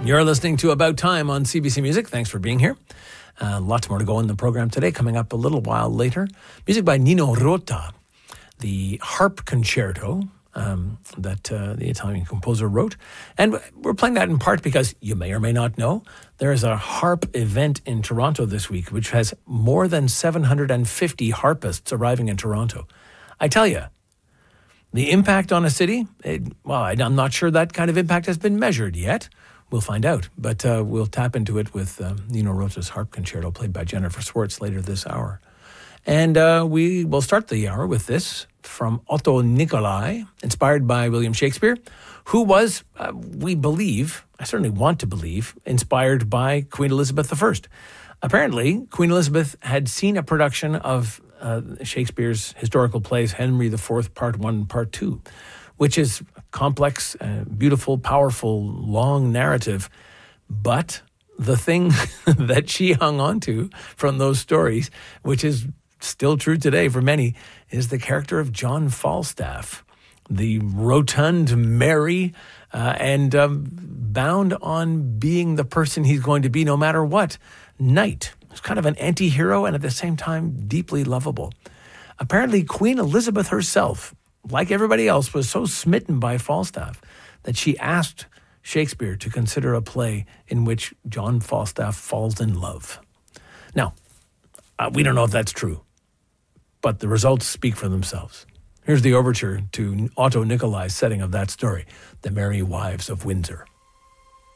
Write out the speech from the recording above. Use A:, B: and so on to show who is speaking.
A: You're listening to About Time on CBC Music. Thanks for being here. Lots more to go in the program today. Coming up a little while later, music by Nino Rota, the harp concerto that the Italian composer wrote. And we're playing that in part because you may or may not know, there is a harp event in Toronto this week, which has more than 750 harpists arriving in Toronto. I tell you, the impact on a city, I'm not sure that kind of impact has been measured yet. We'll find out, but we'll tap into it with Nino Rota's harp concerto played by Jennifer Swartz later this hour. And we will start the hour with this from Otto Nicolai, inspired by William Shakespeare, who was, we believe, I certainly want to believe, inspired by Queen Elizabeth I. Apparently, Queen Elizabeth had seen a production of Shakespeare's historical plays Henry IV, Part 1 and Part 2, which is a complex, beautiful, powerful, long narrative. But the thing that she hung on to from those stories, which is still true today for many, is the character of John Falstaff, the rotund, merry, and bound on being the person he's going to be no matter what, knight. He's kind of an anti-hero and at the same time deeply lovable. Apparently, Queen Elizabeth herself, like everybody else, was so smitten by Falstaff that she asked Shakespeare to consider a play in which John Falstaff falls in love. Now, we don't know if that's true, but the results speak for themselves. Here's the overture to Otto Nicolai's setting of that story, The Merry Wives of Windsor.